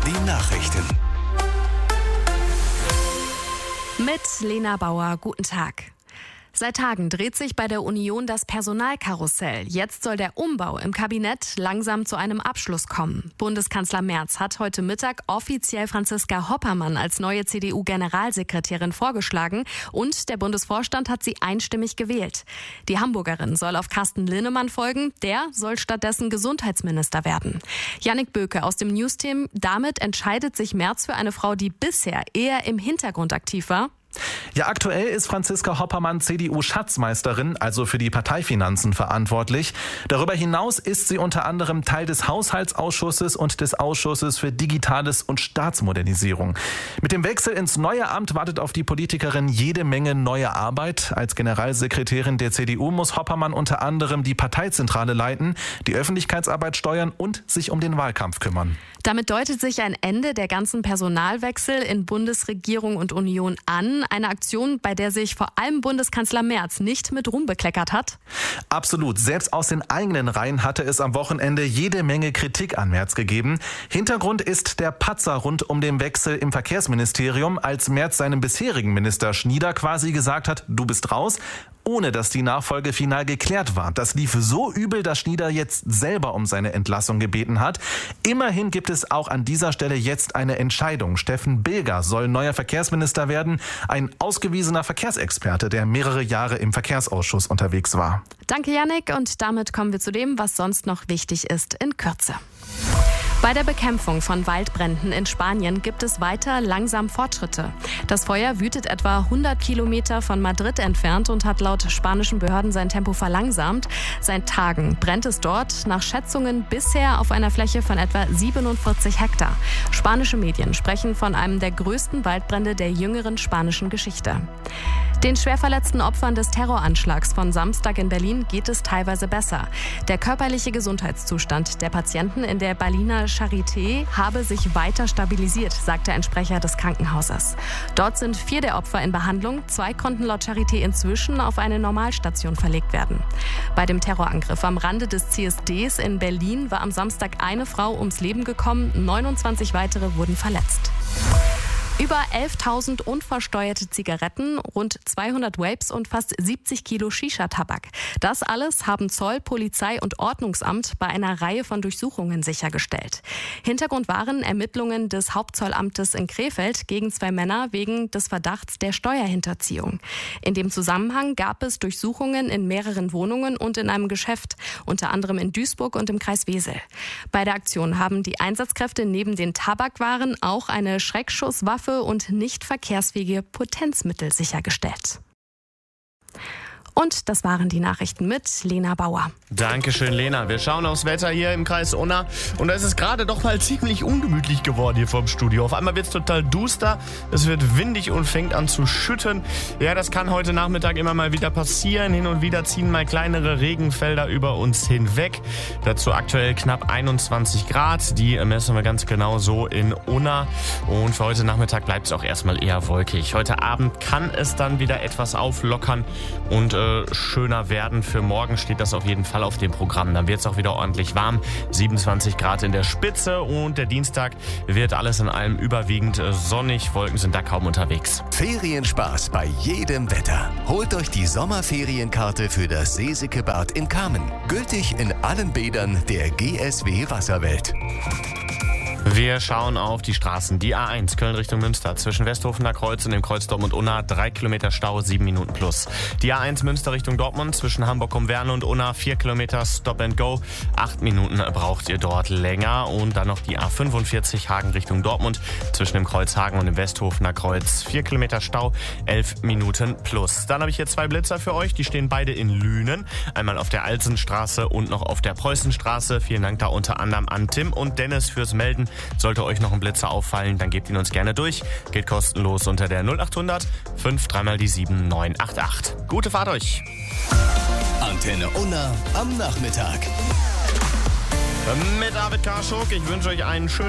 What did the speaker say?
Die Nachrichten. Mit Lena Bauer, guten Tag. Seit Tagen dreht sich bei der Union das Personalkarussell. Jetzt soll der Umbau im Kabinett langsam zu einem Abschluss kommen. Bundeskanzler Merz hat heute Mittag offiziell Franziska Hoppermann als neue CDU-Generalsekretärin vorgeschlagen und der Bundesvorstand hat sie einstimmig gewählt. Die Hamburgerin soll auf Carsten Linnemann folgen, der soll stattdessen Gesundheitsminister werden. Jannik Böke aus dem Newsteam, damit entscheidet sich Merz für eine Frau, die bisher eher im Hintergrund aktiv war. Ja, aktuell ist Franziska Hoppermann CDU-Schatzmeisterin, also für die Parteifinanzen verantwortlich. Darüber hinaus ist sie unter anderem Teil des Haushaltsausschusses und des Ausschusses für Digitales und Staatsmodernisierung. Mit dem Wechsel ins neue Amt wartet auf die Politikerin jede Menge neue Arbeit. Als Generalsekretärin der CDU muss Hoppermann unter anderem die Parteizentrale leiten, die Öffentlichkeitsarbeit steuern und sich um den Wahlkampf kümmern. Damit deutet sich ein Ende der ganzen Personalwechsel in Bundesregierung und Union an. Eine Aktion, bei der sich vor allem Bundeskanzler Merz nicht mit Ruhm bekleckert hat. Absolut. Selbst aus den eigenen Reihen hatte es am Wochenende jede Menge Kritik an Merz gegeben. Hintergrund ist der Patzer rund um den Wechsel im Verkehrsministerium, als Merz seinem bisherigen Minister Schnieder quasi gesagt hat, du bist raus, ohne dass die Nachfolge final geklärt war. Das lief so übel, dass Schnieder jetzt selber um seine Entlassung gebeten hat. Immerhin gibt es auch an dieser Stelle jetzt eine Entscheidung. Steffen Bilger soll neuer Verkehrsminister werden, ein ausgewiesener Verkehrsexperte, der mehrere Jahre im Verkehrsausschuss unterwegs war. Danke, Jannik. Und damit kommen wir zu dem, was sonst noch wichtig ist, in Kürze. Bei der Bekämpfung von Waldbränden in Spanien gibt es weiter langsam Fortschritte. Das Feuer wütet etwa 100 Kilometer von Madrid entfernt und hat laut spanischen Behörden sein Tempo verlangsamt. Seit Tagen brennt es dort nach Schätzungen bisher auf einer Fläche von etwa 47 Hektar. Spanische Medien sprechen von einem der größten Waldbrände der jüngeren spanischen Geschichte. Den schwer verletzten Opfern des Terroranschlags von Samstag in Berlin geht es teilweise besser. Der körperliche Gesundheitszustand der Patienten in der Berliner Charité habe sich weiter stabilisiert, sagte ein Sprecher des Krankenhauses. Dort sind 4 der Opfer in Behandlung. 2 konnten laut Charité inzwischen auf eine Normalstation verlegt werden. Bei dem Terrorangriff am Rande des CSDs in Berlin war am Samstag eine Frau ums Leben gekommen, 29 weitere wurden verletzt. Über 11.000 unversteuerte Zigaretten, rund 200 Vapes und fast 70 Kilo Shisha-Tabak. Das alles haben Zoll, Polizei und Ordnungsamt bei einer Reihe von Durchsuchungen sichergestellt. Hintergrund waren Ermittlungen des Hauptzollamtes in Krefeld gegen 2 Männer wegen des Verdachts der Steuerhinterziehung. In dem Zusammenhang gab es Durchsuchungen in mehreren Wohnungen und in einem Geschäft, unter anderem in Duisburg und im Kreis Wesel. Bei der Aktion haben die Einsatzkräfte neben den Tabakwaren auch eine Schreckschusswaffe und nicht verkehrsfähige Potenzmittel sichergestellt. Und das waren die Nachrichten mit Lena Bauer. Dankeschön, Lena. Wir schauen aufs Wetter hier im Kreis Unna. Und da ist es gerade doch mal ziemlich ungemütlich geworden hier vorm Studio. Auf einmal wird es total duster. Es wird windig und fängt an zu schütten. Ja, das kann heute Nachmittag immer mal wieder passieren. Hin und wieder ziehen mal kleinere Regenfelder über uns hinweg. Dazu aktuell knapp 21 Grad. Die messen wir ganz genau so in Unna. Und für heute Nachmittag bleibt es auch erstmal eher wolkig. Heute Abend kann es dann wieder etwas auflockern und schöner werden. Für morgen steht das auf jeden Fall auf dem Programm. Dann wird es auch wieder ordentlich warm. 27 Grad in der Spitze und der Dienstag wird alles in allem überwiegend sonnig. Wolken sind da kaum unterwegs. Ferienspaß bei jedem Wetter. Holt euch die Sommerferienkarte für das Seesikebad in Kamen. Gültig in allen Bädern der GSW Wasserwelt. Wir schauen auf die Straßen. Die A1 Köln Richtung Münster zwischen Westhofener Kreuz und dem Kreuz Dortmund-Unna 3 Kilometer Stau, 7 Minuten plus. Die A1 Münster Richtung Dortmund zwischen Hamburg-Umwerne und Unna 4 Kilometer Stop and Go. 8 Minuten braucht ihr dort länger. Und dann noch die A45 Hagen Richtung Dortmund zwischen dem Kreuz Hagen und dem Westhofener Kreuz 4 Kilometer Stau, 11 Minuten plus. Dann habe ich hier 2 Blitzer für euch. Die stehen beide in Lünen. Einmal auf der Alsenstraße und noch auf der Preußenstraße. Vielen Dank da unter anderem an Tim und Dennis fürs Melden. Sollte euch noch ein Blitzer auffallen, dann gebt ihn uns gerne durch. Geht kostenlos unter der 0800 53 mal die 7988. Gute Fahrt euch! Antenne Unna am Nachmittag. Mit David Karschuk. Ich wünsche euch einen schönen